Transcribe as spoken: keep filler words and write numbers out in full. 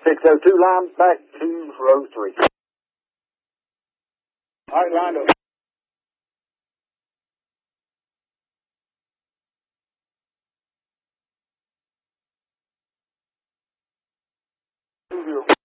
six oh two, line back to row three. All right, lined up. Two zero.